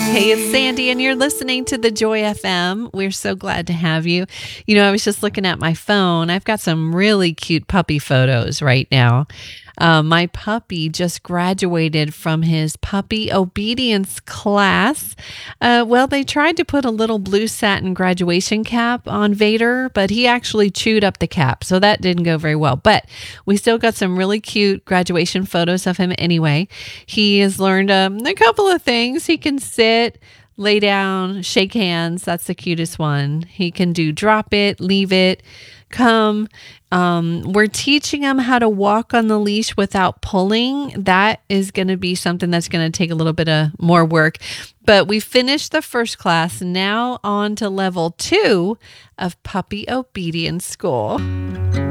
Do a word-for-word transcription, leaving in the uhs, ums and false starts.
Hey, it's Sandy, and you're listening to the Joy F M. We're so glad to have you. You know, I was just looking at my phone. I've got some really cute puppy photos right now. Uh, my puppy just graduated from his puppy obedience class. Uh, well, they tried to put a little blue satin graduation cap on Vader, but he actually chewed up the cap, so that didn't go very well. But we still got some really cute graduation photos of him anyway. He has learned um, a couple of things. He can sit, lay down, shake hands. That's the cutest one. He can do drop it, leave it, come. Um, we're teaching him how to walk on the leash without pulling. That is going to be something that's going to take a little bit of more work. But we finished the first class. Now on to level two of Puppy Obedience School.